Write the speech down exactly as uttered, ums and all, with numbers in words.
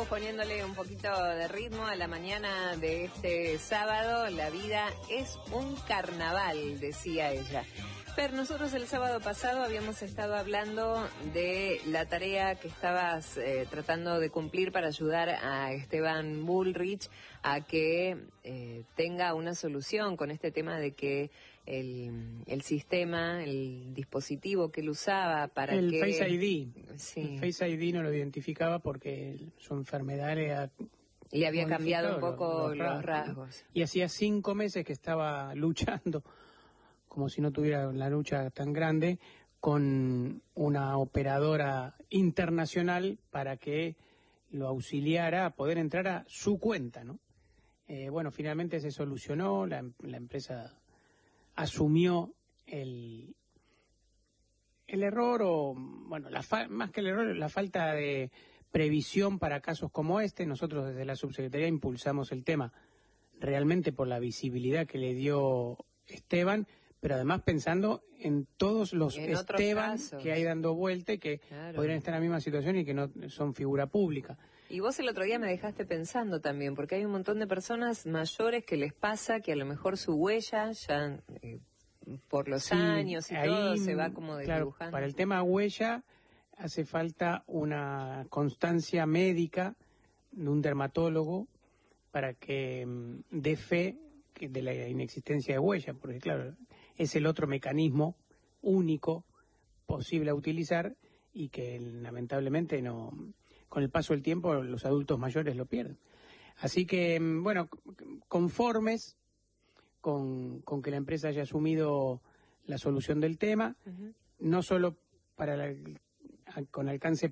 poniéndole un poquito de ritmo a la mañana de este sábado. La vida es un carnaval, decía ella. Pero nosotros el sábado pasado habíamos estado hablando de la tarea que estabas eh, tratando de cumplir para ayudar a Esteban Bullrich a que eh, tenga una solución con este tema de que el, el sistema, el dispositivo que él usaba para el que... El Face I D. Sí. El Face I D no lo identificaba porque su enfermedad le, le había cambiado un poco los, los, los rasgos. rasgos. Y hacía cinco meses que estaba luchando, como si no tuviera la lucha tan grande, con una operadora internacional para que lo auxiliara a poder entrar a su cuenta, ¿no? Eh, bueno, finalmente se solucionó, la, la empresa asumió el, el error, o, bueno, la fa más que el error, la falta de previsión para casos como este. Nosotros desde la subsecretaría impulsamos el tema realmente por la visibilidad que le dio Esteban, pero además pensando en todos los en Esteban que hay dando vuelta y que claro. podrían estar en la misma situación y que no son figura pública. Y vos el otro día me dejaste pensando también, porque hay un montón de personas mayores que les pasa que a lo mejor su huella ya eh, por los sí, años y ahí, todo se va como desdibujando. Claro, para el tema huella hace falta una constancia médica de un dermatólogo para que um, dé fe de la inexistencia de huella, porque claro, es el otro mecanismo único posible a utilizar y que lamentablemente no, con el paso del tiempo los adultos mayores lo pierden. Así que, bueno, conformes con, con que la empresa haya asumido la solución del tema, uh-huh. no solo para la, con alcance